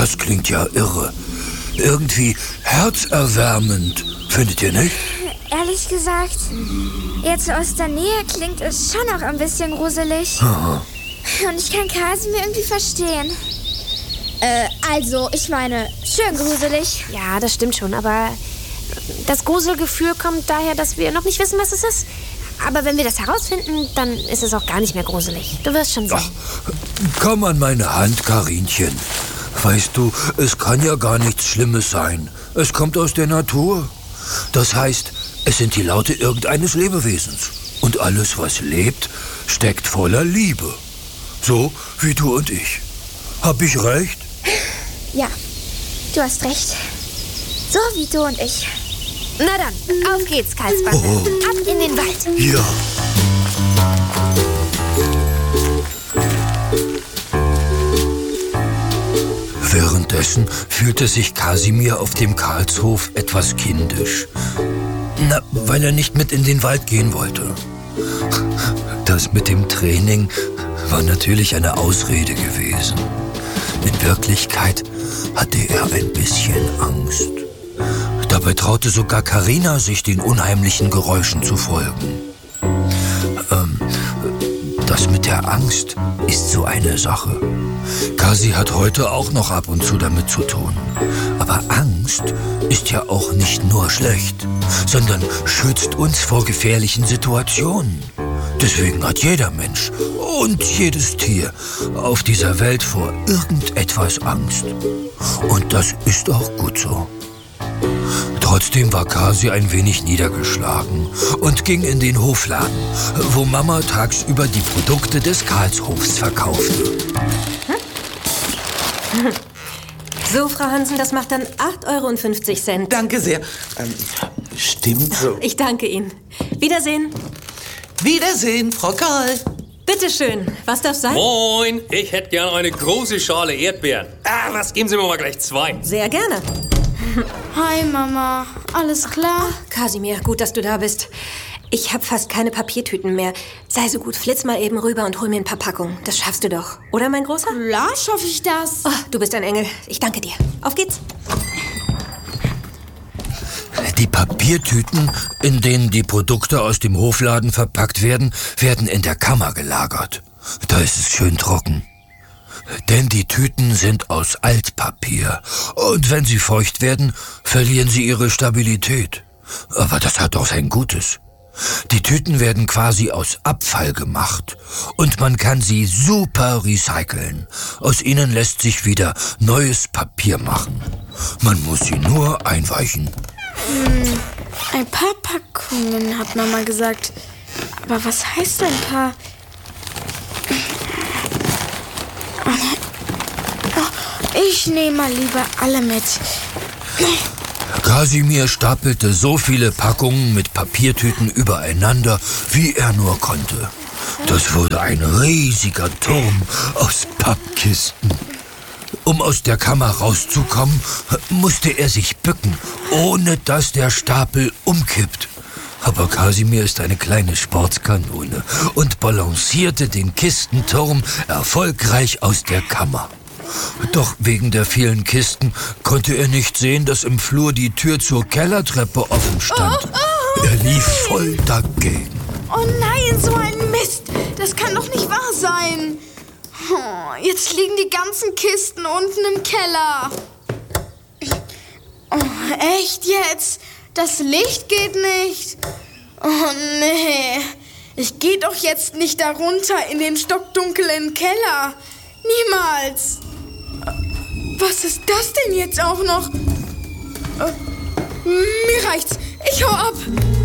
Das klingt ja irre. Irgendwie herzerwärmend, findet ihr nicht? Ehrlich gesagt, jetzt aus der Nähe klingt es schon auch ein bisschen gruselig. Aha. Und ich kann Kasimir irgendwie verstehen. Also, ich meine, schön gruselig. Ja, das stimmt schon, aber das Gruselgefühl kommt daher, dass wir noch nicht wissen, was es ist. Aber wenn wir das herausfinden, dann ist es auch gar nicht mehr gruselig. Du wirst schon sehen. Ach, komm an meine Hand, Karinchen. Weißt du, es kann ja gar nichts Schlimmes sein. Es kommt aus der Natur. Das heißt, es sind die Laute irgendeines Lebewesens. Und alles, was lebt, steckt voller Liebe. So wie du und ich. Hab ich recht? Ja, du hast recht. So wie du und ich. Na dann, auf geht's, Karlsbande. Ab in den Wald. Ja. Währenddessen fühlte sich Kasimir auf dem Karlshof etwas kindisch. Na, weil er nicht mit in den Wald gehen wollte. Das mit dem Training war natürlich eine Ausrede gewesen. In Wirklichkeit hatte er ein bisschen Angst. Dabei traute sogar Carina sich den unheimlichen Geräuschen zu folgen. Das mit der Angst ist so eine Sache. Kasi hat heute auch noch ab und zu damit zu tun. Aber Angst ist ja auch nicht nur schlecht, sondern schützt uns vor gefährlichen Situationen. Deswegen hat jeder Mensch und jedes Tier auf dieser Welt vor irgendetwas Angst. Und das ist auch gut so. Trotzdem war Kasi ein wenig niedergeschlagen und ging in den Hofladen, wo Mama tagsüber die Produkte des Karlshofs verkaufte. So, Frau Hansen, das macht dann 8,50 €. Danke sehr. Stimmt so. Ich danke Ihnen. Wiedersehen. Wiedersehen, Frau Karl. Bitteschön. Was darf sein? Moin, ich hätte gern eine große Schale Erdbeeren. Was geben Sie mir mal gleich 2? Sehr gerne. Hi, Mama. Alles klar? Kasimir, gut, dass du da bist. Ich habe fast keine Papiertüten mehr. Sei so gut, flitz mal eben rüber und hol mir ein paar Packungen. Das schaffst du doch. Oder, mein Großer? Klar schaffe ich das. Oh, du bist ein Engel. Ich danke dir. Auf geht's. Die Papiertüten, in denen die Produkte aus dem Hofladen verpackt werden, werden in der Kammer gelagert. Da ist es schön trocken. Denn die Tüten sind aus Altpapier. Und wenn sie feucht werden, verlieren sie ihre Stabilität. Aber das hat auch sein Gutes. Die Tüten werden quasi aus Abfall gemacht. Und man kann sie super recyceln. Aus ihnen lässt sich wieder neues Papier machen. Man muss sie nur einweichen. Ein paar Packungen, hat Mama gesagt. Aber was heißt ein paar? Ich nehme mal lieber alle mit. Kasimir stapelte so viele Packungen mit Papiertüten übereinander, wie er nur konnte. Das wurde ein riesiger Turm aus Pappkisten. Um aus der Kammer rauszukommen, musste er sich bücken, ohne dass der Stapel umkippt. Aber Kasimir ist eine kleine Sportskanone und balancierte den Kistenturm erfolgreich aus der Kammer. Doch wegen der vielen Kisten konnte er nicht sehen, dass im Flur die Tür zur Kellertreppe offen stand. Er lief voll dagegen. Oh nein, so ein Mist. Das kann doch nicht wahr sein. Oh, jetzt liegen die ganzen Kisten unten im Keller. Oh, echt jetzt? Das Licht geht nicht. Oh nee. Ich gehe doch jetzt nicht da runter in den stockdunklen Keller. Niemals. Was ist das denn jetzt auch noch? Mir reicht's. Ich hau ab.